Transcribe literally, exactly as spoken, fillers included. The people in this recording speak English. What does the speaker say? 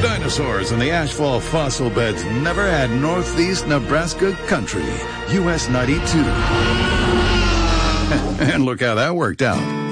Dinosaurs in the asphalt fossil beds never had northeast Nebraska country. U S ninety-two. And look how that worked out.